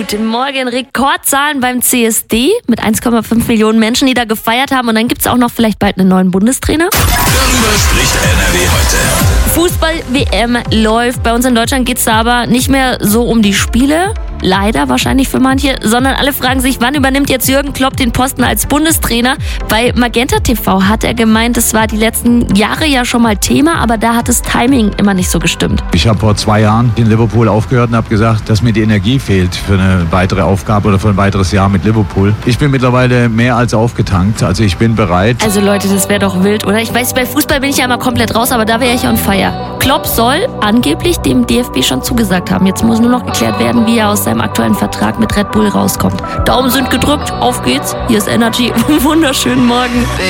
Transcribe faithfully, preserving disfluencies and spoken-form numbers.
Guten Morgen. Rekordzahlen beim C S D mit eins Komma fünf Millionen Menschen, die da gefeiert haben. Und dann gibt es auch noch vielleicht bald einen neuen Bundestrainer. Darüber spricht N R W heute. Fußball-W M läuft. Bei uns in Deutschland geht es da aber nicht mehr so um die Spiele. Leider wahrscheinlich für manche, sondern alle fragen sich, wann übernimmt jetzt Jürgen Klopp den Posten als Bundestrainer? Bei Magenta T V hat er gemeint, es war die letzten Jahre ja schon mal Thema, aber da hat das Timing immer nicht so gestimmt. Ich habe vor zwei Jahren in Liverpool aufgehört und habe gesagt, dass mir die Energie fehlt für eine weitere Aufgabe oder für ein weiteres Jahr mit Liverpool. Ich bin mittlerweile mehr als aufgetankt, also ich bin bereit. Also Leute, das wäre doch wild, oder? Ich weiß, bei Fußball bin ich ja immer komplett raus, aber da wäre ich on fire. Klopp soll angeblich dem D F B schon zugesagt haben. Jetzt muss nur noch geklärt werden, wie er aus seinem aktuellen Vertrag mit Red Bull rauskommt. Daumen sind gedrückt, auf geht's. Hier ist Energy. Wunderschönen Morgen.